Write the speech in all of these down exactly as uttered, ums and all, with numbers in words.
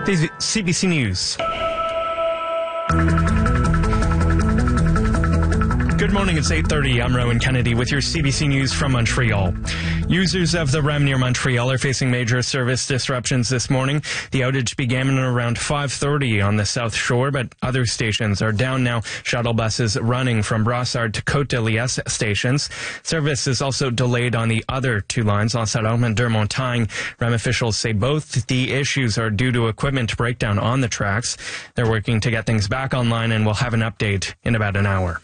C B C News. Good morning, it's eight thirty. I'm Rowan Kennedy with your C B C News from Montreal. Users of the REM near Montreal are facing major service disruptions this morning. The outage began around five thirty on the South Shore, but other stations are down now. Shuttle buses running from Brossard to Côte de Liesse stations. Service is also delayed on the other two lines, La Salome and Deux-Montagnes. REM officials say both the issues are due to equipment breakdown on the tracks. They're working to get things back online and will have an update in about an hour.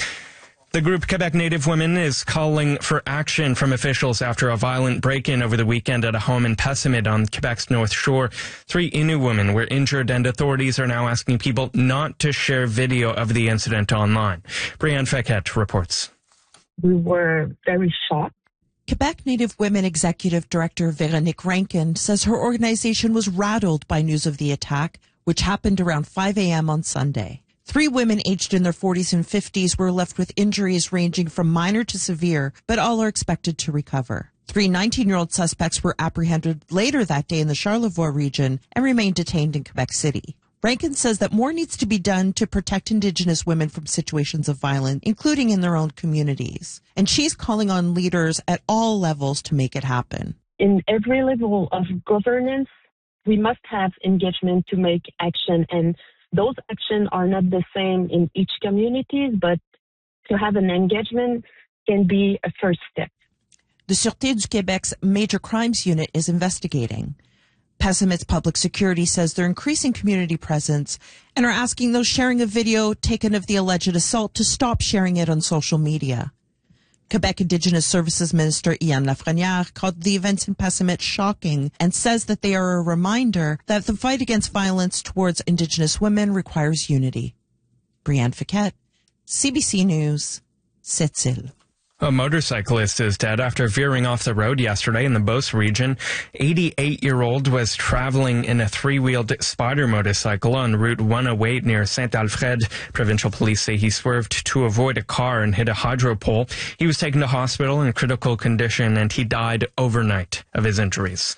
The group Quebec Native Women is calling for action from officials after a violent break-in over the weekend at a home in Pessamit on Quebec's North Shore. Three Innu women were injured, and authorities are now asking people not to share video of the incident online. Brianne Fequette reports. We were very shocked. Quebec Native Women Executive Director Véronique Rankin says her organization was rattled by news of the attack, which happened around five a.m. on Sunday. Three women aged in their forties and fifties were left with injuries ranging from minor to severe, but all are expected to recover. Three nineteen-year-old suspects were apprehended later that day in the Charlevoix region and remain detained in Quebec City. Rankin says that more needs to be done to protect Indigenous women from situations of violence, including in their own communities. And she's calling on leaders at all levels to make it happen. In every level of governance, we must have engagement to make action, and those actions are not the same in each community, but to have an engagement can be a first step. The Sûreté du Québec's Major Crimes Unit is investigating. Pessamit's Public Security says they're increasing community presence and are asking those sharing a video taken of the alleged assault to stop sharing it on social media. Quebec Indigenous Services Minister Ian Lafrenière called the events in Pessamit shocking and says that they are a reminder that the fight against violence towards Indigenous women requires unity. Brianne Fequette, C B C News, Sept-Îles. A motorcyclist is dead after veering off the road yesterday in the Beauce region. eighty-eight-year-old was traveling in a three-wheeled Spider motorcycle on Route one oh eight near Saint-Alfred. Provincial police say he swerved to avoid a car and hit a hydro pole. He was taken to hospital in critical condition, and he died overnight of his injuries.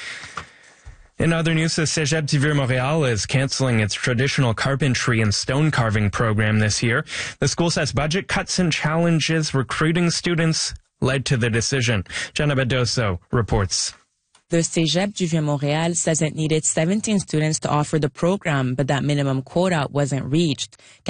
In other news, the Cégep du Vieux-Montréal is canceling its traditional carpentry and stone carving program this year. The school says budget cuts and challenges recruiting students led to the decision. Jenna Bedoso reports. The Cégep du Vieux-Montréal says it needed seventeen students to offer the program, but that minimum quota wasn't reached.